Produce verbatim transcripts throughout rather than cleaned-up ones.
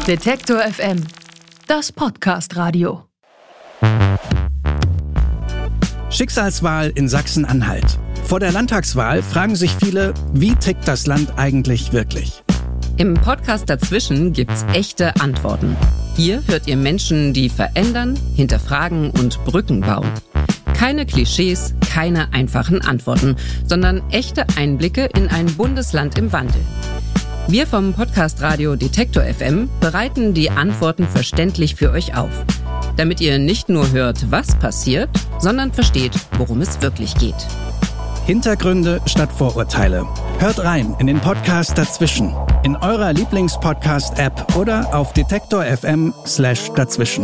Detektor F M, das Podcast-Radio. Schicksalswahl in Sachsen-Anhalt. Vor der Landtagswahl fragen sich viele, wie tickt das Land eigentlich wirklich? Im Podcast dazwischen gibt's echte Antworten. Hier hört ihr Menschen, die verändern, hinterfragen und Brücken bauen. Keine Klischees, keine einfachen Antworten, sondern echte Einblicke in ein Bundesland im Wandel. Wir vom Podcast Radio Detektor F M bereiten die Antworten verständlich für euch auf, damit ihr nicht nur hört, was passiert, sondern versteht, worum es wirklich geht. Hintergründe statt Vorurteile. Hört rein in den Podcast dazwischen, in eurer Lieblings-Podcast-App oder auf detektor F M slash dazwischen.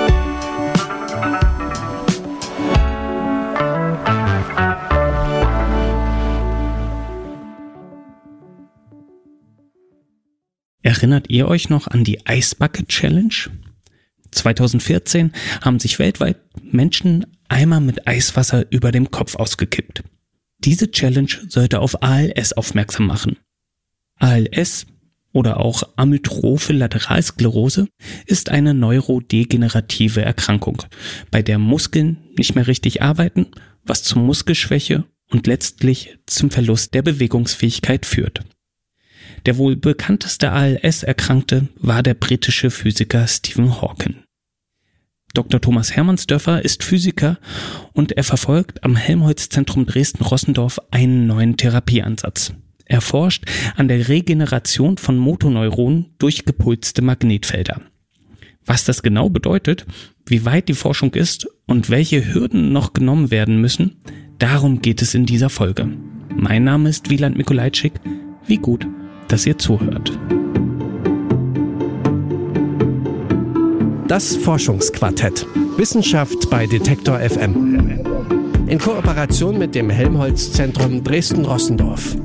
Erinnert ihr euch noch an die Ice Bucket Challenge? zwanzig vierzehn haben sich weltweit Menschen Eimer mit Eiswasser über dem Kopf ausgekippt. Diese Challenge sollte auf A L S aufmerksam machen. A L S oder auch Amyotrophe Lateralsklerose ist eine neurodegenerative Erkrankung, bei der Muskeln nicht mehr richtig arbeiten, was zu Muskelschwäche und letztlich zum Verlust der Bewegungsfähigkeit führt. Der wohl bekannteste A L S-Erkrankte war der britische Physiker Stephen Hawking. Doktor Thomas Hermannsdörfer ist Physiker und er verfolgt am Helmholtz-Zentrum Dresden-Rossendorf einen neuen Therapieansatz. Er forscht an der Regeneration von Motoneuronen durch gepulste Magnetfelder. Was das genau bedeutet, wie weit die Forschung ist und welche Hürden noch genommen werden müssen, darum geht es in dieser Folge. Mein Name ist Wieland Mikolajczyk. Wie gut, dass ihr zuhört. Das Forschungsquartett. Wissenschaft bei Detektor F M. In Kooperation mit dem Helmholtz-Zentrum Dresden-Rossendorf.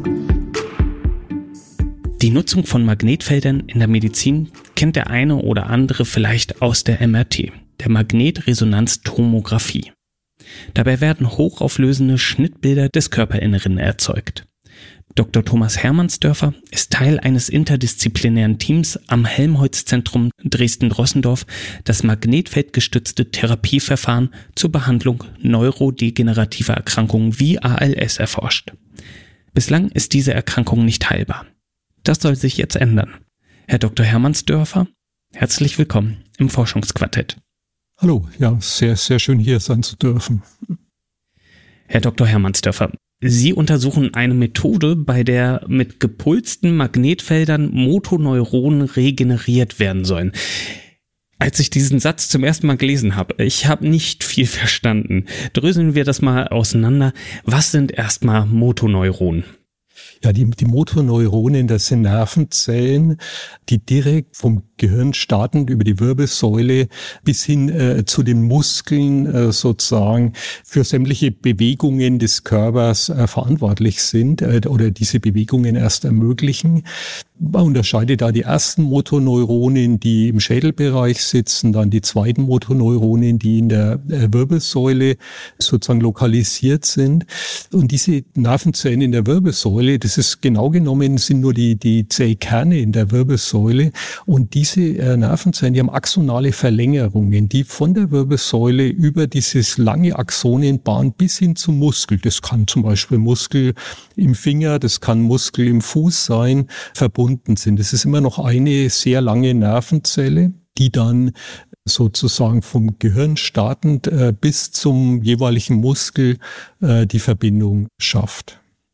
Die Nutzung von Magnetfeldern in der Medizin kennt der eine oder andere vielleicht aus der M R T, der Magnetresonanztomographie. Dabei werden hochauflösende Schnittbilder des Körperinneren erzeugt. Doktor Thomas Hermannsdörfer ist Teil eines interdisziplinären Teams am Helmholtz-Zentrum Dresden-Rossendorf, das magnetfeldgestützte Therapieverfahren zur Behandlung neurodegenerativer Erkrankungen wie A L S erforscht. Bislang ist diese Erkrankung nicht heilbar. Das soll sich jetzt ändern. Herr Doktor Hermannsdörfer, herzlich willkommen im Forschungsquartett. Hallo, ja, sehr, sehr schön hier sein zu dürfen. Herr Doktor Hermannsdörfer, Sie untersuchen eine Methode, bei der mit gepulsten Magnetfeldern Motoneuronen regeneriert werden sollen. Als ich diesen Satz zum ersten Mal gelesen habe, ich habe nicht viel verstanden. Dröseln wir das mal auseinander. Was sind erstmal Motoneuronen? Ja, die, die Motoneuronen, das sind Nervenzellen, die direkt vom Gehirn startend über die Wirbelsäule bis hin äh, zu den Muskeln äh, sozusagen für sämtliche Bewegungen des Körpers äh, verantwortlich sind äh, oder diese Bewegungen erst ermöglichen. Man unterscheidet da die ersten Motoneuronen, die im Schädelbereich sitzen, dann die zweiten Motoneuronen, die in der äh, Wirbelsäule sozusagen lokalisiert sind. Und diese Nervenzellen in der Wirbelsäule, das ist genau genommen, sind nur die, die Zellkerne in der Wirbelsäule. Und diese äh, Nervenzellen, die haben axonale Verlängerungen, die von der Wirbelsäule über dieses lange Axonenbahn bis hin zum Muskel, das kann zum Beispiel Muskel im Finger, das kann Muskel im Fuß sein, verbunden sind. Das ist immer noch eine sehr lange Nervenzelle, die dann sozusagen vom Gehirn startend äh, bis zum jeweiligen Muskel äh, die Verbindung schafft.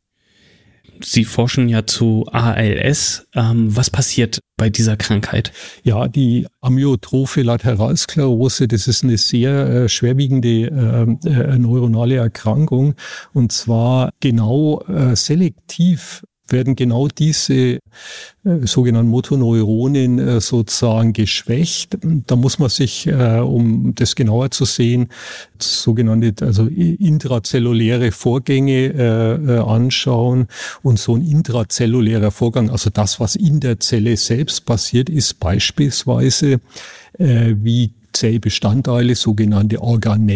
Sie forschen ja zu A L S. Ähm, was passiert bei dieser Krankheit? Ja, die Amyotrophe Lateralsklerose, das ist eine sehr äh, schwerwiegende äh, äh, neuronale Erkrankung. Und zwar genau äh, selektiv werden genau diese äh, sogenannten Motoneuronen äh, sozusagen geschwächt. Da muss man sich, äh, um das genauer zu sehen, sogenannte also intrazelluläre Vorgänge äh, äh, anschauen. Und so ein intrazellulärer Vorgang, also das, was in der Zelle selbst passiert, ist beispielsweise äh, wie Zellbestandteile, sogenannte Organelle,